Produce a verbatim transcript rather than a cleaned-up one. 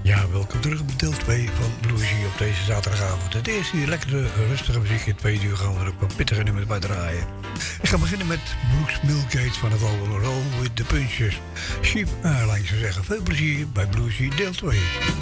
Ja, welkom terug op deel twee van Bluesy op deze zaterdagavond. Het eerste hier lekkere, rustige muziek. In het tweede uur gaan we er ook wat pittige nummers bij draaien. Ik ga beginnen met Brooks Milkgates van het album Roll with the Punches. Sheep Airlines zou zeggen. Veel plezier bij Bluesy deel twee.